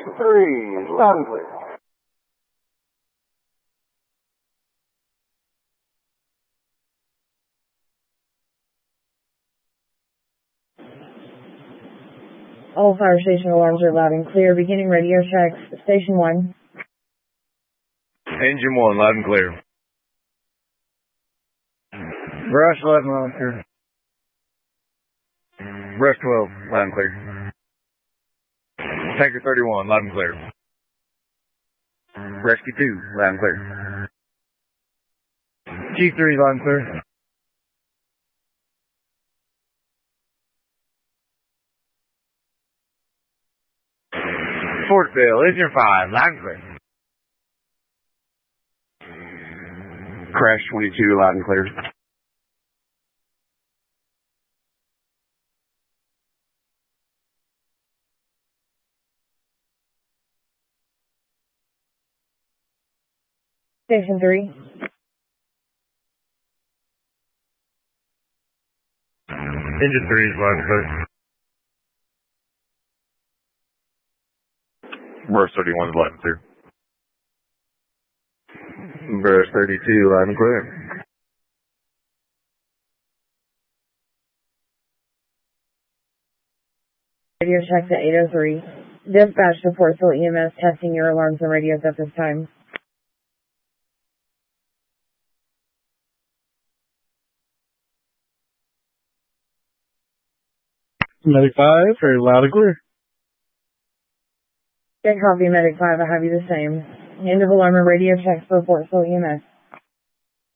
3, loud and clear. All fire station alarms are loud and clear. Beginning radio checks. Station 1. Engine 1, loud and clear. Brush 11, loud and clear. Brush 12, loud and clear. Tanker 31, loud and clear. Rescue 2, loud and clear. G3, loud and clear. Fortville, Engine 5, loud and clear. Crash 22, loud and clear. Station 3. Engine 3 is loud and clear. Brush 31 is loud and clear. Brush 32, loud and clear. Radio checks at 8:03. Dispatch to Portsville EMS testing your alarms and radios at this time. Medic 5, very loud and clear. Get copy, Medic 5. I have you the same. End of alarm and radio checks for Portsville EMS.